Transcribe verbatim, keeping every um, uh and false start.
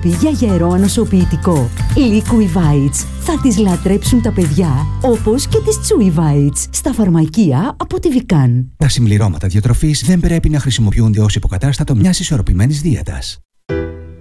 πρέπει για γερό ανοσοποιητικό. Liquivites. Θα τις λατρέψουν τα παιδιά, όπως και τις Chewivites, στα φαρμακεία από τη Vican. Τα συμπληρώματα διατροφής δεν πρέπει να χρησιμοποιούνται ως υποκατάστατο μιας ισορροπημένης δίαιτας.